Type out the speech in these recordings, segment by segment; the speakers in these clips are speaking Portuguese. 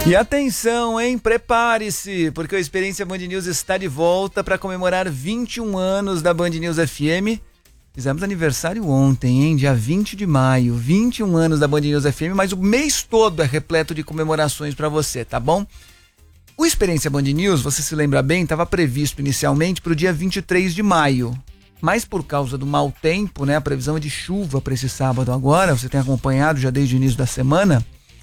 E atenção, hein? Prepare-se, porque a Experiência Band News está de volta para comemorar 21 anos da Band News FM. Fizemos aniversário ontem, hein? Dia 20 de maio, 21 anos da Band News FM, mas o mês todo é repleto de comemorações para você, tá bom? O Experiência Band News, você se lembra bem, estava previsto inicialmente para o dia 23 de maio. Mas por causa do mau tempo, né? A previsão é de chuva para esse sábado agora, você tem acompanhado já desde o início da semana.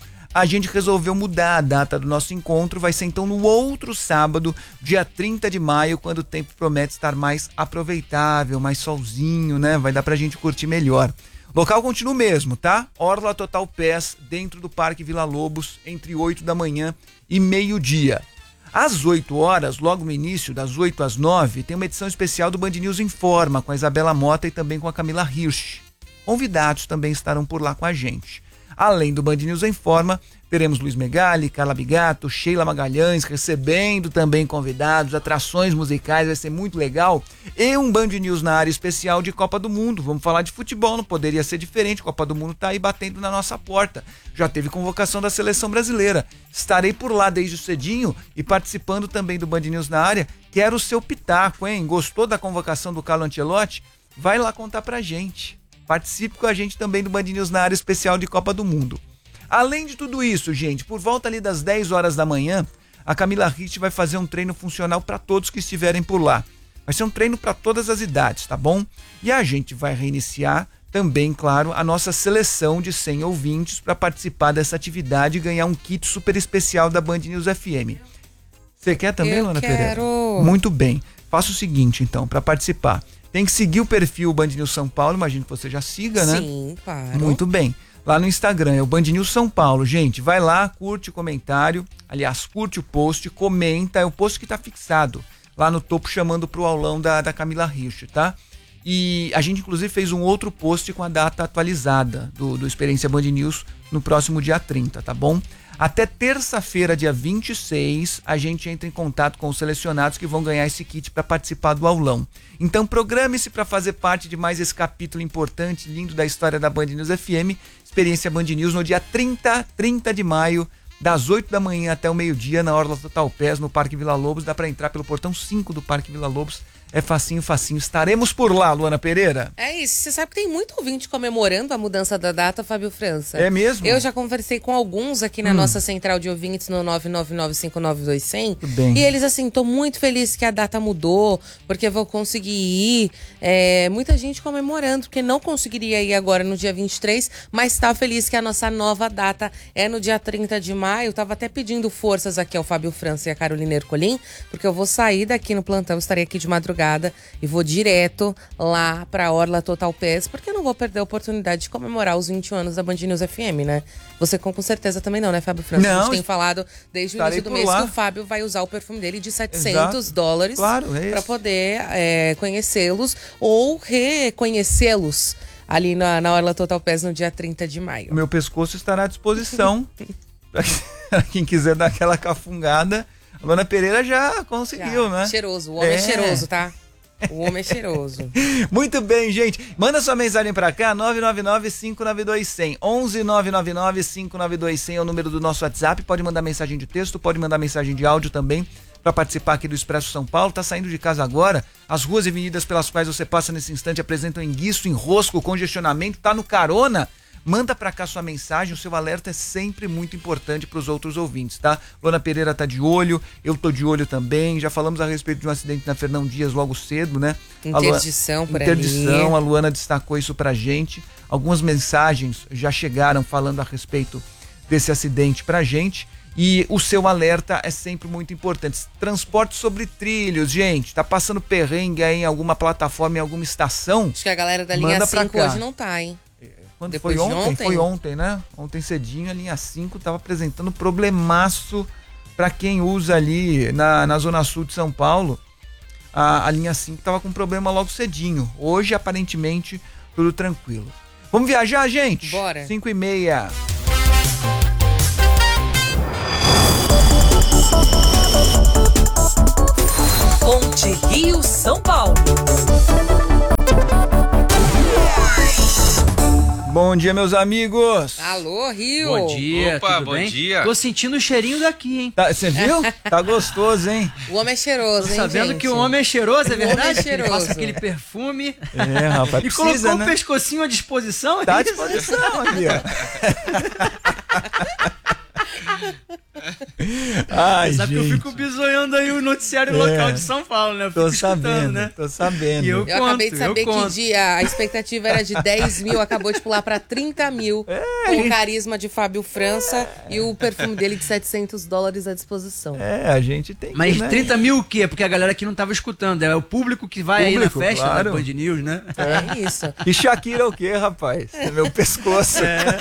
A gente resolveu mudar a data do nosso encontro, vai ser então no outro sábado, dia 30 de maio, quando o tempo promete estar mais aproveitável, mais solzinho, né? Vai dar pra gente curtir melhor. O local continua o mesmo, tá? Orla Total Pass, dentro do Parque Vila Lobos, entre 8 da manhã e meio-dia. Às 8 horas, logo no início, das 8 às 9, tem uma edição especial do Band News Informa, com a Isabela Mota e também com a Camila Hirsch. Convidados também estarão por lá com a gente. Além do Band News Informa, teremos Luiz Megali, Carla Bigato, Sheila Magalhães, recebendo também convidados, atrações musicais, vai ser muito legal. E um Band News na área especial de Copa do Mundo. Vamos falar de futebol, não poderia ser diferente. Copa do Mundo tá aí batendo na nossa porta. Já teve convocação da seleção brasileira. Estarei por lá desde cedinho e participando também do Band News na área. Quero o seu pitaco, hein? Gostou da convocação do Carlo Ancelotti? Vai lá contar pra gente. Participe com a gente também do Band News na área especial de Copa do Mundo. Além de tudo isso, gente, por volta ali das 10 horas da manhã, a Camila Hirsch vai fazer um treino funcional para todos que estiverem por lá. Vai ser um treino para todas as idades, tá bom? E a gente vai reiniciar também, claro, a nossa seleção de 100 ouvintes para participar dessa atividade e ganhar um kit super especial da Band News FM. Você quer também, Luana Pereira? Muito bem. Faça o seguinte, então, para participar. Tem que seguir o perfil Band News São Paulo, imagino que você já siga, né? Sim, claro. Muito bem. Lá no Instagram é o Band News São Paulo. Gente, vai lá, curte o comentário. Aliás, curte o post, comenta. É o post que tá fixado lá no topo, chamando pro aulão da Camila Hirsch, tá? E a gente, inclusive, fez um outro post com a data atualizada do Experiência Band News no próximo dia 30, tá bom? Até terça-feira, dia 26, a gente entra em contato com os selecionados que vão ganhar esse kit para participar do aulão. Então programe-se para fazer parte de mais esse capítulo importante, lindo da história da Band News FM, Experiência Band News, no dia 30 de maio, das 8 da manhã até o meio-dia, na Orla Total Pass, no Parque Vila Lobos. Dá para entrar pelo portão 5 do Parque Vila Lobos. É facinho, facinho. Estaremos por lá, Luana Pereira. É isso. Você sabe que tem muito ouvinte comemorando a mudança da data, Fábio França. É mesmo? Eu já conversei com alguns aqui na nossa central de ouvintes no 999592100. Bem. E eles, assim, tô muito feliz que a data mudou, porque eu vou conseguir ir. Muita gente comemorando, porque não conseguiria ir agora no dia 23, mas tá feliz que a nossa nova data é no dia 30 de maio. Tava até pedindo forças aqui ao Fábio França e a Carolina Ercolim, porque eu vou sair daqui no plantão, estarei aqui de madrugada e vou direto lá pra Orla Total Pass, porque eu não vou perder a oportunidade de comemorar os 21 anos da Band News FM, né? Você com certeza também não, né, Fábio França? Não, a gente tem falado desde o início do mês que o Fábio vai usar o perfume dele de $700, claro, pra poder conhecê-los ou reconhecê-los ali na Orla Total Pass no dia 30 de maio. O meu pescoço estará à disposição pra quem quiser dar aquela cafungada. A Luana Pereira já conseguiu, né? Cheiroso, o homem é cheiroso, tá? O homem é cheiroso. Muito bem, gente. Manda sua mensagem pra cá, 999-592-100. 11-999-592-100 é o número do nosso WhatsApp. Pode mandar mensagem de texto, pode mandar mensagem de áudio também para participar aqui do Expresso São Paulo. Tá saindo de casa agora. As ruas e avenidas pelas quais você passa nesse instante apresentam enguiço, enrosco, congestionamento. Tá no carona? Manda pra cá sua mensagem, o seu alerta é sempre muito importante pros outros ouvintes, tá? Luana Pereira tá de olho, eu tô de olho também, já falamos a respeito de um acidente na Fernão Dias logo cedo, né? Interdição por ali. Interdição, a Luana destacou isso pra gente. Algumas mensagens já chegaram falando a respeito desse acidente pra gente. E o seu alerta é sempre muito importante. Transporte sobre trilhos, gente. Tá passando perrengue aí em alguma plataforma, em alguma estação? Acho que a galera da linha 5 hoje não tá, hein? Quando depois foi ontem? de Foi ontem, né? Ontem cedinho, a linha 5 estava apresentando problemaço para quem usa ali na Zona Sul de São Paulo. A linha 5 estava com problema logo cedinho. Hoje, aparentemente, tudo tranquilo. Vamos viajar, gente? Bora. 5h30. Ponte Rio São Paulo. Bom dia, meus amigos. Alô, Rio. Bom dia, Opa, tudo bom bem? dia. Tô sentindo o cheirinho daqui, hein? Você viu? Tá gostoso, hein? O homem é cheiroso, Tô hein, sabendo gente? que o homem é cheiroso, é O homem é verdade? Que ele cheiroso. passa aquele perfume. É, rapaz, E precisa, colocou né? o pescocinho à disposição. Tá à é isso? disposição ali, ó. Ai, Sabe que eu gente. fico bisonhando aí o noticiário local de São Paulo, né? Eu Tô fico escutando, sabendo, né? tô sabendo. E eu Eu acabei de conto, saber eu que conto. a expectativa era de 10 mil, acabou de pular pra 30 mil. Com o carisma de Fábio França e o perfume dele de $700 à disposição. É, a gente tem que, Mas né? 30 mil o quê? Porque a galera aqui não tava escutando. É o público que vai aí na Público, festa claro. da Band News, né? É isso. E Shakira é o quê, rapaz? É meu pescoço.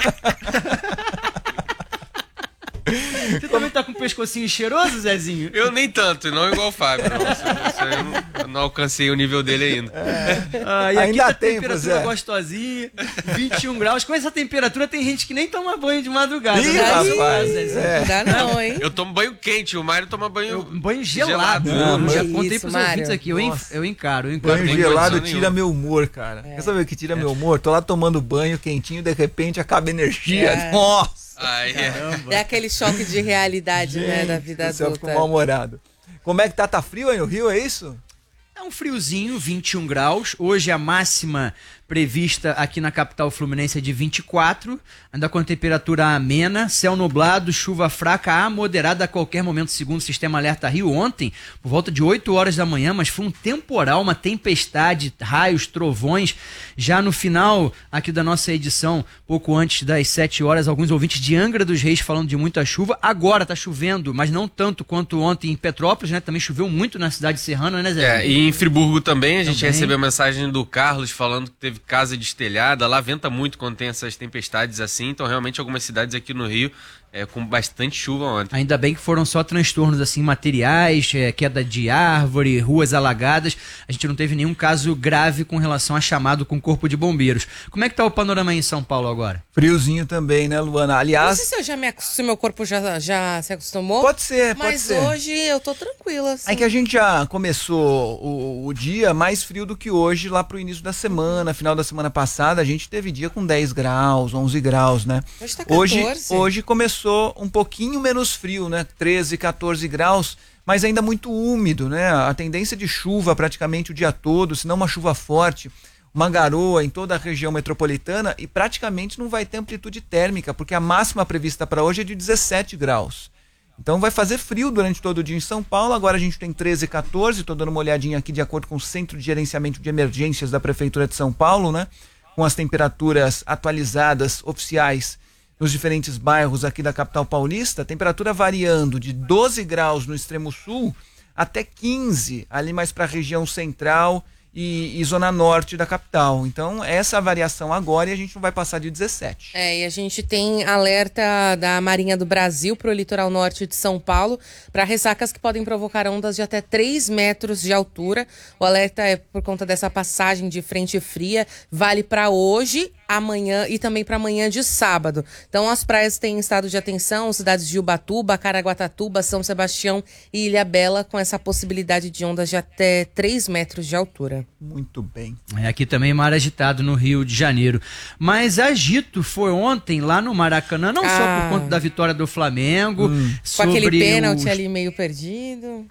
Você também tá com o pescocinho cheiroso, Zezinho? Eu nem tanto, não igual o Fábio. Não. Isso aí eu não alcancei o nível dele ainda. Ah, e aqui Ainda tá a tem, temperatura Zé. gostosinha, 21 graus. Com essa temperatura tem gente que nem toma banho de madrugada. Ih, né? rapaz, Zezinho? é. Não dá não, hein? Eu tomo banho quente, o Mário toma banho... Banho gelado. Gelado. Eu já Que contei isso, pros Mário. ouvintes aqui. Nossa. Eu encaro. Banho tem gelado condição tira nenhuma. meu humor, cara. Quer saber o que tira meu humor? Tô lá tomando banho quentinho, de repente acaba a energia. É. Nossa! Aí, É aquele choque de realidade, né, da vida Eu fico adulta. mal-humorado. Como é que tá? Tá frio aí no Rio, é isso? É um friozinho, 21 graus. Hoje a máxima prevista aqui na capital fluminense é de 24, ainda com a temperatura amena, céu nublado, chuva fraca a moderada a qualquer momento, segundo o Sistema Alerta Rio. Ontem, por volta de 8 horas da manhã, mas foi um temporal, uma tempestade, raios, trovões. Já no final aqui da nossa edição, pouco antes das 7 horas, alguns ouvintes de Angra dos Reis falando de muita chuva. Agora tá chovendo, mas não tanto quanto ontem em Petrópolis, né? Também choveu muito na cidade serrana, né, Zé? e em Friburgo também, a gente Também. recebeu mensagem do Carlos falando que teve casa destelhada. Lá venta muito quando tem essas tempestades assim, então realmente algumas cidades aqui no Rio com bastante chuva ontem. Ainda bem que foram só transtornos assim materiais, queda de árvore, ruas alagadas. A gente não teve nenhum caso grave com relação a chamado com o corpo de bombeiros. Como é que tá o panorama aí em São Paulo agora? Friozinho também, né, Luana? Não Aliás, sei se meu corpo já se acostumou. pode ser, pode Mas ser. hoje eu tô tranquila, assim. É que a gente já começou o dia mais frio do que hoje, lá pro início da semana, final da semana passada, a gente teve dia com 10 graus, 11 graus, né? Hoje tá 14. Hoje começou um pouquinho menos frio, né? 13, 14 graus, mas ainda muito úmido, né? A tendência de chuva praticamente o dia todo, se não uma chuva forte, uma garoa em toda a região metropolitana, e praticamente não vai ter amplitude térmica, porque a máxima prevista para hoje é de 17 graus. Então vai fazer frio durante todo o dia em São Paulo. Agora a gente tem 13, 14, estou dando uma olhadinha aqui de acordo com o Centro de Gerenciamento de Emergências da Prefeitura de São Paulo, né? Com as temperaturas atualizadas, oficiais, nos diferentes bairros aqui da capital paulista, temperatura variando de 12 graus no extremo sul até 15 ali mais para a região central e zona norte da capital. Então essa variação agora, e a gente não vai passar de 17. E a gente tem alerta da Marinha do Brasil para o litoral norte de São Paulo para ressacas que podem provocar ondas de até 3 metros de altura. O alerta é por conta dessa passagem de frente fria, vale para hoje, amanhã e também para amanhã de sábado. Então as praias têm estado de atenção, cidades de Ubatuba, Caraguatatuba, São Sebastião e Ilhabela, com essa possibilidade de ondas de até 3 metros de altura. Muito bem. Aqui também mar agitado no Rio de Janeiro. Mas agito foi ontem lá no Maracanã, não só por conta da vitória do Flamengo, Com sobre aquele pênalti os... ali meio perdido.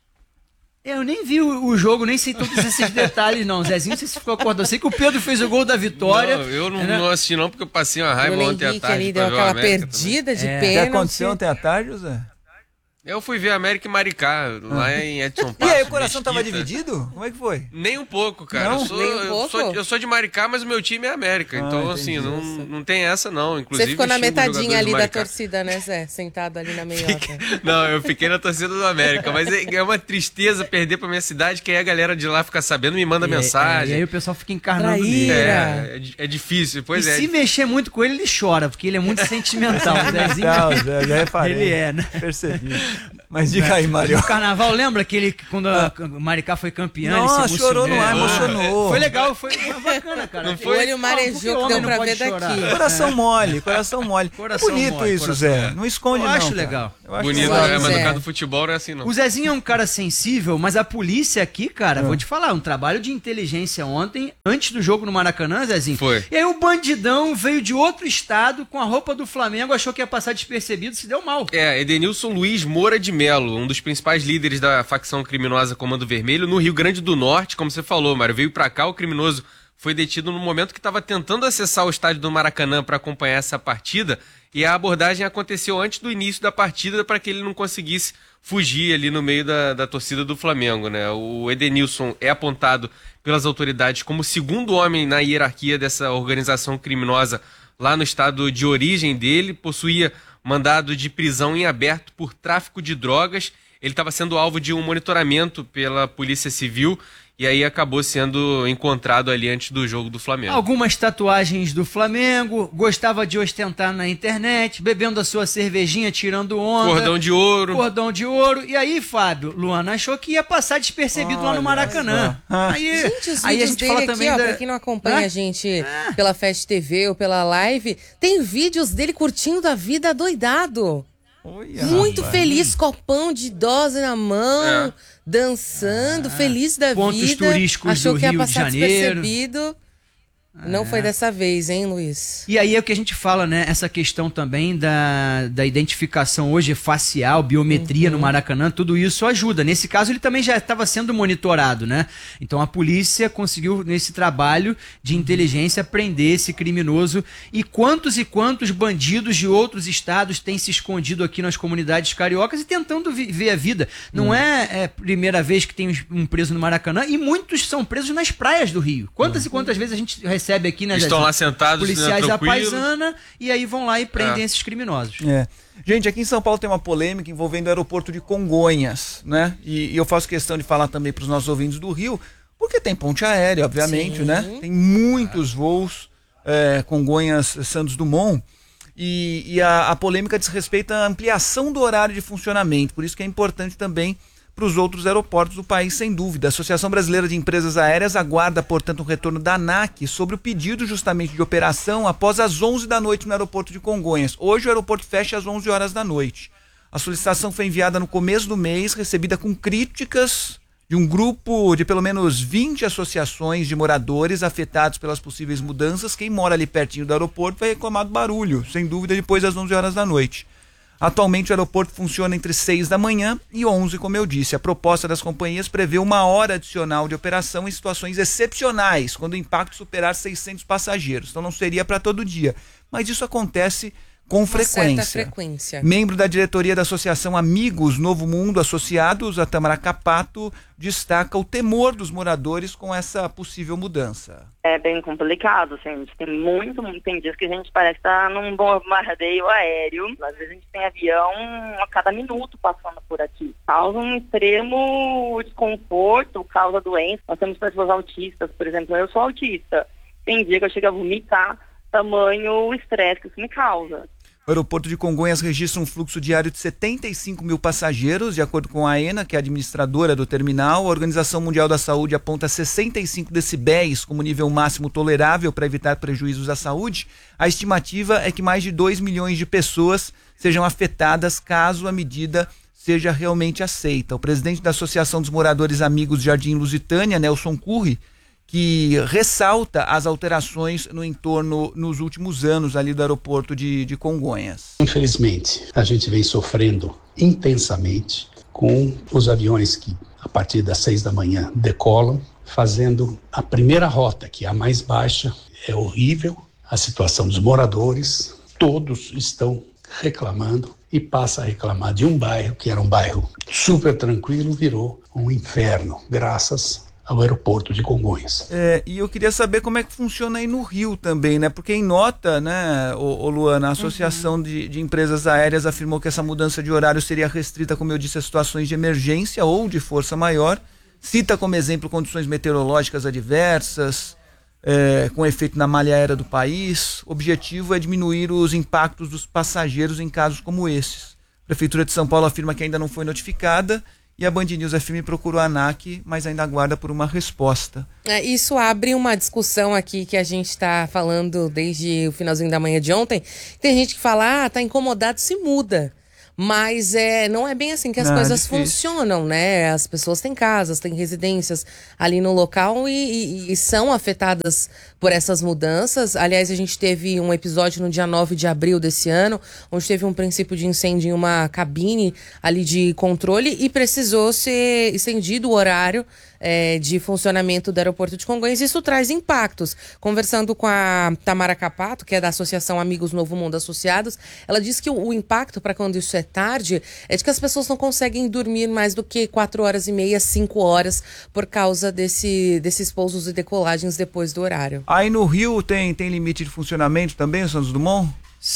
Eu nem vi o jogo, nem sei todos esses detalhes não. Zezinho, não sei se ficou acordado. Eu sei que o Pedro fez o gol da vitória. Não, eu não assisti não, porque eu passei uma raiva Bruno ontem à Henrique tarde. ali pra deu ver o aquela América perdida de O que pênalti. aconteceu ontem à tarde, José? Eu fui ver América e Maricá, lá em Edson E Passos. aí, o coração tava Mesquita. dividido? Como é que foi? Nem um pouco, cara. Não? Eu sou de Maricá, mas o meu time é América. Então, entendi. assim, não tem essa, não. Inclusive, Você ficou na xingo os metadinha jogadores ali do da Maricá. torcida, né, Zé? Sentado ali na meiota. Não, eu fiquei na torcida do América, mas é uma tristeza perder pra minha cidade, que aí a galera de lá fica sabendo, me manda E mensagem. aí o pessoal fica encarnando Traíra. nele. É difícil, pois E é. se mexer muito com ele, ele chora, porque ele é muito sentimental. O Zezinho, Não, já reparei. ele é, né? Percebi. Mas diga aí, Mário. No carnaval, lembra aquele quando a Maricá foi campeã? Nossa, ele se chorou no ar, emocionou. emocionou. Foi legal, foi bacana, cara. Não O foi? olho marejou, que homem deu não pra pode ver chorar. daqui. Coração mole, coração mole. Coração é bonito mole, isso, coração Zé. mole. Não esconde, Eu não. acho cara. legal. Eu acho Bonito, que Exato. né? Mas no É. caso do futebol não é assim, não. O Zezinho é um cara sensível, mas a polícia aqui, cara, vou te falar, um trabalho de inteligência ontem, antes do jogo no Maracanã, Zezinho. Foi. E aí o bandidão veio de outro estado com a roupa do Flamengo, achou que ia passar despercebido, se deu mal. Edenilson Luiz Moura de Melo, um dos principais líderes da facção criminosa Comando Vermelho, no Rio Grande do Norte, como você falou, Mário, veio pra cá, o criminoso foi detido no momento que estava tentando acessar o estádio do Maracanã para acompanhar essa partida, e a abordagem aconteceu antes do início da partida para que ele não conseguisse fugir ali no meio da torcida do Flamengo, né? O Edenilson é apontado pelas autoridades como o segundo homem na hierarquia dessa organização criminosa lá no estado de origem dele, possuía mandado de prisão em aberto por tráfico de drogas. Ele estava sendo alvo de um monitoramento pela Polícia Civil e aí acabou sendo encontrado ali antes do jogo do Flamengo. Algumas tatuagens do Flamengo, gostava de ostentar na internet, bebendo a sua cervejinha, tirando onda. Cordão de ouro. Cordão de ouro. E aí, Fábio, Luana achou que ia passar despercebido lá no Maracanã. Aí, Gente, os aí a vídeos gente dele fala aqui, também ó, da... pra quem não acompanha Hã? a gente pela Fast TV ou pela live, tem vídeos dele curtindo a vida doidado. Olha, Muito rapaz. feliz, copão de dose na mão, É. dançando, feliz da Pontos vida. turísticos Achou do que ia Rio de passar Janeiro. despercebido. Não foi dessa vez, hein, Luiz? E aí é o que a gente fala, né? Essa questão também da identificação hoje facial, biometria no Maracanã, tudo isso ajuda. Nesse caso, ele também já estava sendo monitorado, né? Então a polícia conseguiu, nesse trabalho de inteligência, prender esse criminoso. E quantos bandidos de outros estados têm se escondido aqui nas comunidades cariocas e tentando viver a vida. Não é primeira vez que tem um preso no Maracanã, e muitos são presos nas praias do Rio. Quantas e quantas vezes a gente recebe aqui, né? Estão Zezinho? lá sentados, Policiais né, à tranquilo. paisana, e aí vão lá e prendem esses criminosos. É. Gente, aqui em São Paulo tem uma polêmica envolvendo o aeroporto de Congonhas, né? E eu faço questão de falar também para os nossos ouvintes do Rio, porque tem ponte aérea, obviamente, Sim. né? Tem muitos voos, Congonhas, Santos Dumont, e a polêmica diz respeito à ampliação do horário de funcionamento, por isso que é importante também para os outros aeroportos do país, sem dúvida. A Associação Brasileira de Empresas Aéreas aguarda, portanto, o retorno da ANAC sobre o pedido justamente de operação após as 11 da noite no aeroporto de Congonhas. Hoje o aeroporto fecha às 11 horas da noite. A solicitação foi enviada no começo do mês, recebida com críticas de um grupo de pelo menos 20 associações de moradores afetados pelas possíveis mudanças. Quem mora ali pertinho do aeroporto vai reclamar do barulho, sem dúvida, depois das 11 horas da noite. Atualmente o aeroporto funciona entre 6 da manhã e 11, como eu disse. A proposta das companhias prevê uma hora adicional de operação em situações excepcionais, quando o impacto superar 600 passageiros. Então não seria para todo dia, mas isso acontece com Uma certa frequência. frequência. Membro da diretoria da Associação Amigos Novo Mundo Associados, a Tamara Capato, destaca o temor dos moradores com essa possível mudança. É bem complicado, assim, a gente tem dias que a gente parece estar num bombardeio aéreo, às vezes a gente tem avião a cada minuto passando por aqui. Causa um extremo desconforto, causa doença. Nós temos pessoas autistas, por exemplo, eu sou autista. Tem dia que eu chego a vomitar, tamanho o estresse que isso me causa. O aeroporto de Congonhas registra um fluxo diário de 75 mil passageiros, de acordo com a AENA, que é a administradora do terminal. A Organização Mundial da Saúde aponta 65 decibéis como nível máximo tolerável para evitar prejuízos à saúde. A estimativa é que mais de 2 milhões de pessoas sejam afetadas caso a medida seja realmente aceita. O presidente da Associação dos Moradores Amigos de Jardim Lusitânia, Nelson Curri, que ressalta as alterações no entorno nos últimos anos ali do aeroporto de Congonhas. Infelizmente, a gente vem sofrendo intensamente com os aviões que, a partir das 6 da manhã, decolam, fazendo a primeira rota, que é a mais baixa. É horrível a situação dos moradores, todos estão reclamando, e passa a reclamar de um bairro que era um bairro super tranquilo, virou um inferno, graças ao aeroporto de Congonhas. E eu queria saber como é que funciona aí no Rio também, né? Porque em nota, né, Luana, a Associação de Empresas Aéreas afirmou que essa mudança de horário seria restrita, como eu disse, a situações de emergência ou de força maior. Cita como exemplo condições meteorológicas adversas, com efeito na malha aérea do país. O objetivo é diminuir os impactos dos passageiros em casos como esses. A Prefeitura de São Paulo afirma que ainda não foi notificada, e a Band News FM procurou a ANAC, mas ainda aguarda por uma resposta. Isso abre uma discussão aqui que a gente está falando desde o finalzinho da manhã de ontem. Tem gente que fala, tá incomodado, se muda. Mas não é bem assim que as Não, é coisas difícil. funcionam, né? As pessoas têm casas, têm residências ali no local e são afetadas por essas mudanças. Aliás, a gente teve um episódio no dia 9 de abril desse ano, onde teve um princípio de incêndio em uma cabine ali de controle e precisou ser estendido o horário de funcionamento do aeroporto de Congonhas. Isso traz impactos. Conversando com a Tamara Capato, que é da Associação Amigos Novo Mundo Associados, ela disse que o impacto para quando isso é tarde é de que as pessoas não conseguem dormir mais do que 4 horas e meia, 5 horas por causa desses pousos e decolagens depois do horário. Aí no Rio tem limite de funcionamento também, o Santos Dumont?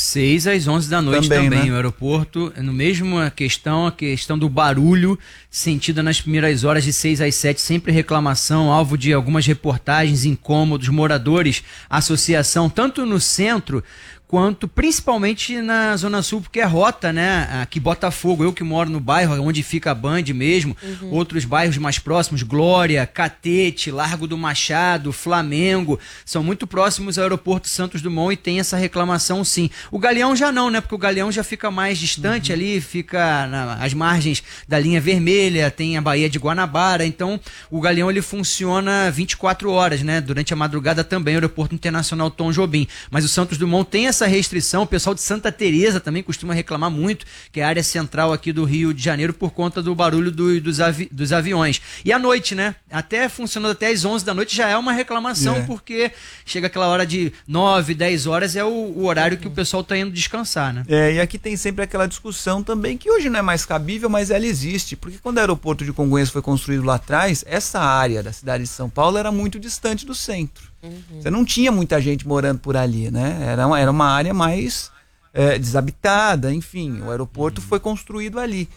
6 às 11 da noite também, Né? o aeroporto, no mesmo a questão do barulho sentida nas primeiras horas de 6 às 7, sempre reclamação, alvo de algumas reportagens, incômodos, moradores, associação, tanto no centro quanto principalmente na Zona Sul, porque é rota, né? Aqui Botafogo, eu que moro no bairro onde fica a Band mesmo, outros bairros mais próximos, Glória, Catete, Largo do Machado, Flamengo, são muito próximos ao aeroporto Santos Dumont e tem essa reclamação sim. O Galeão já não, né? Porque o Galeão já fica mais distante ali, fica às margens da linha vermelha, tem a Baía de Guanabara, então o Galeão ele funciona 24 horas, né? Durante a madrugada também, o Aeroporto Internacional Tom Jobim. Mas o Santos Dumont tem essa restrição, o pessoal de Santa Teresa também costuma reclamar muito, que é a área central aqui do Rio de Janeiro, por conta do barulho dos aviões. E à noite, né? Até funcionando até às 11 da noite já é uma reclamação, porque chega aquela hora de 9, 10 horas, é o horário que o pessoal tá indo descansar, né? E aqui tem sempre aquela discussão também, que hoje não é mais cabível, mas ela existe, porque quando o aeroporto de Congonhas foi construído lá atrás, essa área da cidade de São Paulo era muito distante do centro. Você não tinha muita gente morando por ali, né? Era uma área mais desabitada, enfim, o aeroporto foi construído ali.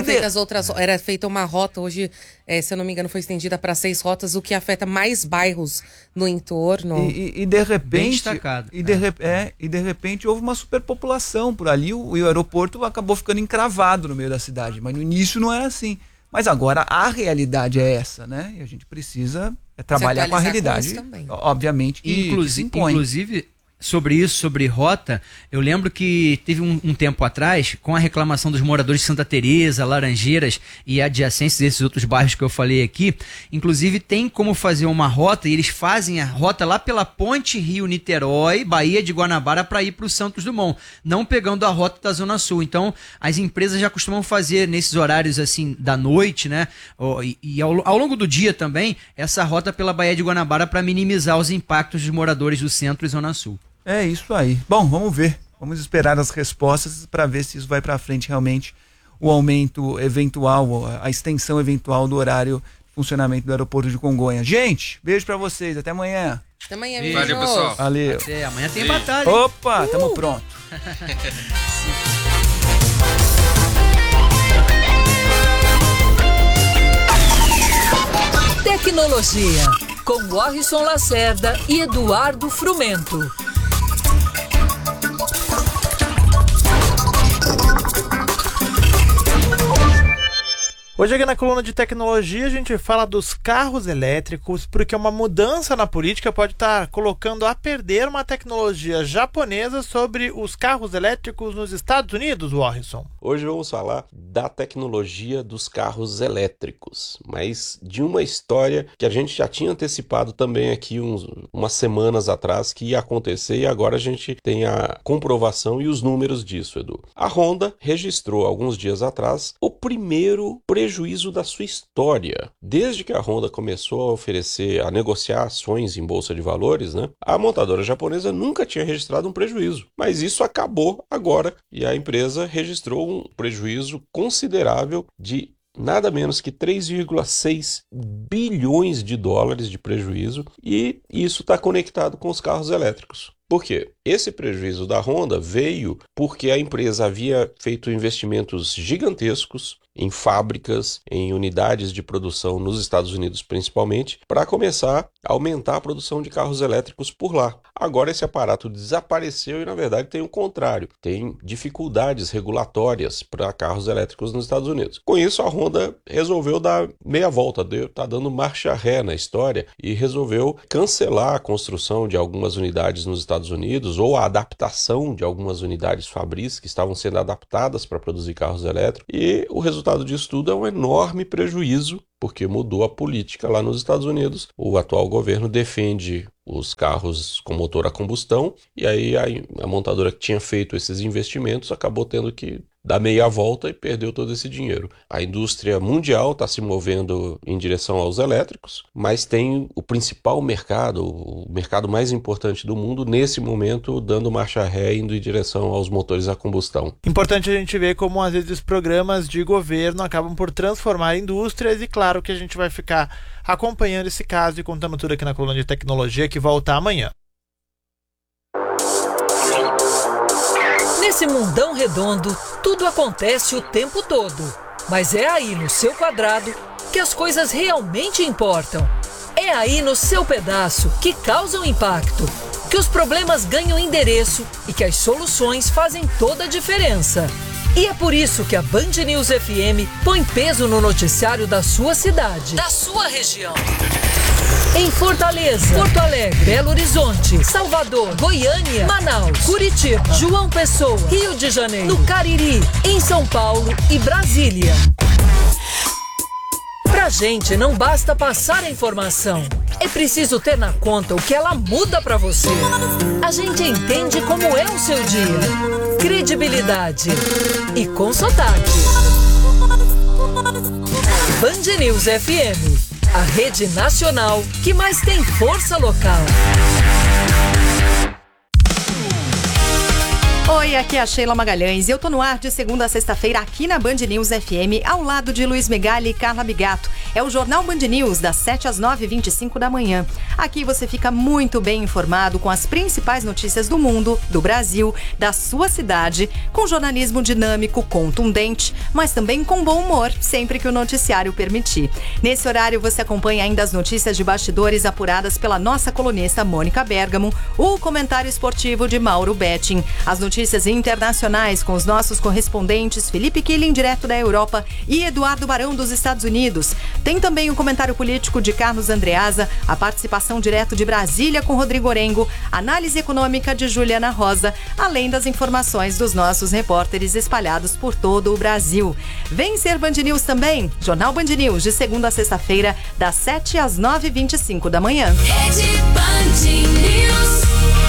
Era feita uma rota, hoje, se eu não me engano, foi estendida para 6 rotas, o que afeta mais bairros no entorno. E de repente. Bem destacado. E de repente houve uma superpopulação por ali, e o aeroporto acabou ficando encravado no meio da cidade. Mas no início não era assim. Mas agora a realidade é essa, né? E a gente precisa trabalhar com a realidade, obviamente. Inclusive, sobre rota, eu lembro que teve um tempo atrás, com a reclamação dos moradores de Santa Teresa, Laranjeiras e adjacentes desses outros bairros que eu falei aqui, inclusive tem como fazer uma rota, e eles fazem a rota lá pela Ponte Rio-Niterói, Baía de Guanabara, para ir para o Santos Dumont, não pegando a rota da Zona Sul. Então, as empresas já costumam fazer nesses horários assim da noite, né? E ao longo do dia também, essa rota pela Baía de Guanabara para minimizar os impactos dos moradores do centro e Zona Sul. É isso aí. Bom, vamos ver. Vamos esperar as respostas para ver se isso vai para frente realmente, o aumento eventual, a extensão eventual do horário de funcionamento do aeroporto de Congonhas. Gente, beijo para vocês. Até amanhã. Até amanhã, Valeu, pessoal. Valeu. Até amanhã tem batalha. Hein? Opa, tamo pronto. Tecnologia, com Warrison Lacerda e Eduardo Frumento. Hoje aqui na coluna de tecnologia a gente fala dos carros elétricos, porque uma mudança na política pode estar colocando a perder uma tecnologia japonesa sobre os carros elétricos nos Estados Unidos, Warrison. Hoje vamos falar da tecnologia dos carros elétricos, mas de uma história que a gente já tinha antecipado também aqui umas semanas atrás que ia acontecer, e agora a gente tem a comprovação e os números disso, Edu. A Honda registrou alguns dias atrás o primeiro prejuízo da sua história. Desde que a Honda começou a negociar ações em bolsa de valores, né, a montadora japonesa nunca tinha registrado um prejuízo. Mas isso acabou agora e a empresa registrou um prejuízo considerável de nada menos que 3,6 bilhões de dólares de prejuízo, e isso está conectado com os carros elétricos. Por quê? Esse prejuízo da Honda veio porque a empresa havia feito investimentos gigantescos em fábricas, em unidades de produção nos Estados Unidos principalmente, para começar a aumentar a produção de carros elétricos por lá. Agora esse aparato desapareceu e, na verdade, tem o contrário. Tem dificuldades regulatórias para carros elétricos nos Estados Unidos. Com isso, a Honda resolveu dar meia volta, está dando marcha ré na história e resolveu cancelar a construção de algumas unidades nos Estados Unidos ou a adaptação de algumas unidades fabris que estavam sendo adaptadas para produzir carros elétricos. E o resultado disso tudo é um enorme prejuízo, porque mudou a política lá nos Estados Unidos. O atual governo defende os carros com motor a combustão, e aí a montadora que tinha feito esses investimentos acabou tendo que dar meia volta e perdeu todo esse dinheiro. A indústria mundial está se movendo em direção aos elétricos, mas tem o principal mercado, o mercado mais importante do mundo, nesse momento, dando marcha ré, indo em direção aos motores a combustão. Importante a gente ver como, às vezes, programas de governo acabam por transformar indústrias, e claro que a gente vai ficar acompanhando esse caso e contando tudo aqui na coluna de tecnologia, que volta amanhã. Nesse mundão redondo, tudo acontece o tempo todo. Mas é aí no seu quadrado que as coisas realmente importam. É aí no seu pedaço que causam impacto, que os problemas ganham endereço e que as soluções fazem toda a diferença. E é por isso que a Band News FM põe peso no noticiário da sua cidade, da sua região. Em Fortaleza, Porto Alegre, Belo Horizonte, Salvador, Goiânia, Manaus, Curitiba, João Pessoa, Rio de Janeiro, no Cariri, em São Paulo e Brasília. Pra gente não basta passar a informação, é preciso ter na conta o que ela muda pra você. A gente entende como é o seu dia. Credibilidade e com sotaque. Band News FM, a rede nacional que mais tem força local. Oi, aqui é a Sheila Magalhães e eu tô no ar de segunda a sexta-feira aqui na Band News FM, ao lado de Luiz Megali e Carla Bigato. É o Jornal Band News, das 7 às 9h25 da manhã. Aqui você fica muito bem informado com as principais notícias do mundo, do Brasil, da sua cidade, com jornalismo dinâmico, contundente, mas também com bom humor, sempre que o noticiário permitir. Nesse horário você acompanha ainda as notícias de bastidores apuradas pela nossa colunista Mônica Bergamo, o comentário esportivo de Mauro Betting, as notícias internacionais com os nossos correspondentes Felipe Killing, direto da Europa, e Eduardo Barão, dos Estados Unidos. Tem também o comentário político de Carlos Andreasa, a participação direto de Brasília com Rodrigo Orengo, análise econômica de Juliana Rosa, além das informações dos nossos repórteres espalhados por todo o Brasil. Vem ser Band News também, Jornal Band News, de segunda a sexta-feira, das 7 às 9h25 da manhã. Rede Band News.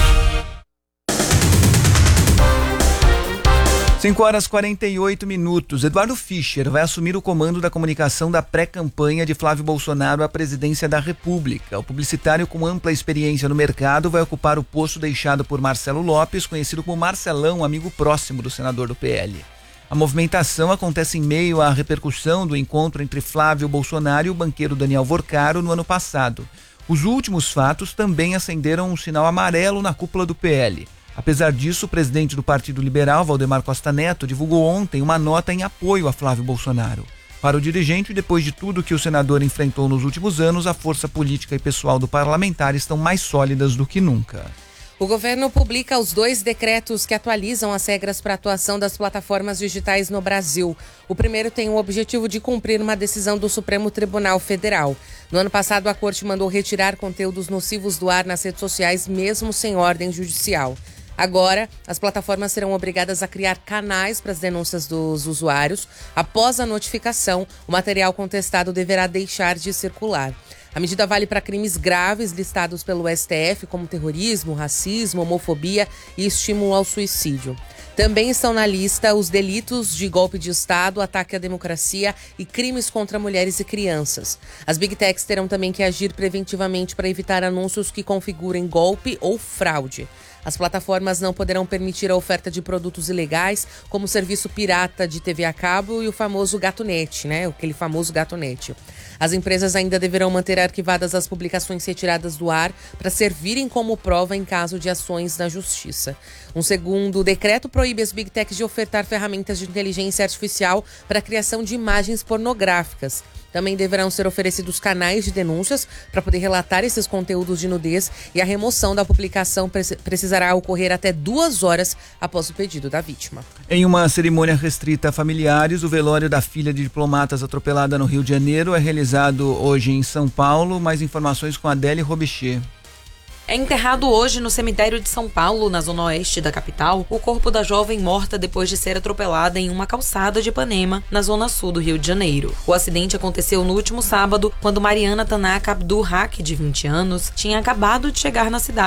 5h48. Eduardo Fischer vai assumir o comando da comunicação da pré-campanha de Flávio Bolsonaro à presidência da República. O publicitário com ampla experiência no mercado vai ocupar o posto deixado por Marcelo Lopes, conhecido como Marcelão, amigo próximo do senador do PL. A movimentação acontece em meio à repercussão do encontro entre Flávio Bolsonaro e o banqueiro Daniel Vorcaro no ano passado. Os últimos fatos também acenderam um sinal amarelo na cúpula do PL. Apesar disso, o presidente do Partido Liberal, Valdemar Costa Neto, divulgou ontem uma nota em apoio a Flávio Bolsonaro. Para o dirigente, depois de tudo que o senador enfrentou nos últimos anos, a força política e pessoal do parlamentar estão mais sólidas do que nunca. O governo publica os 2 decretos que atualizam as regras para a atuação das plataformas digitais no Brasil. O primeiro tem o objetivo de cumprir uma decisão do Supremo Tribunal Federal. No ano passado, a Corte mandou retirar conteúdos nocivos do ar nas redes sociais, mesmo sem ordem judicial. Agora, as plataformas serão obrigadas a criar canais para as denúncias dos usuários. Após a notificação, o material contestado deverá deixar de circular. A medida vale para crimes graves listados pelo STF, como terrorismo, racismo, homofobia e estímulo ao suicídio. Também estão na lista os delitos de golpe de Estado, ataque à democracia e crimes contra mulheres e crianças. As Big Techs terão também que agir preventivamente para evitar anúncios que configurem golpe ou fraude. As plataformas não poderão permitir a oferta de produtos ilegais, como o serviço pirata de TV a cabo e o famoso GatoNet, aquele famoso GatoNet. As empresas ainda deverão manter arquivadas as publicações retiradas do ar para servirem como prova em caso de ações na justiça. Um segundo decreto proíbe as Big Techs de ofertar ferramentas de inteligência artificial para a criação de imagens pornográficas. Também deverão ser oferecidos canais de denúncias para poder relatar esses conteúdos de nudez, e a remoção da publicação precisará ocorrer até 2 horas após o pedido da vítima. Em uma cerimônia restrita a familiares, o velório da filha de diplomatas atropelada no Rio de Janeiro é realizado hoje em São Paulo. Mais informações com Adélie Robichê. É enterrado hoje no cemitério de São Paulo, na zona oeste da capital, o corpo da jovem morta depois de ser atropelada em uma calçada de Ipanema, na zona sul do Rio de Janeiro. O acidente aconteceu no último sábado, quando Mariana Tanaka Abdul Haq, de 20 anos, tinha acabado de chegar na cidade